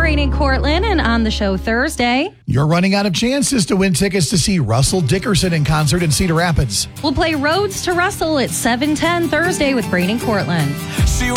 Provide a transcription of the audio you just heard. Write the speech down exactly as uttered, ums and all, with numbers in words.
Brady Cortland, and on the show Thursday, you're running out of chances to win tickets to see Russell Dickerson in concert in Cedar Rapids. We'll play Roads to Russell at seven ten Thursday with Brady Cortland.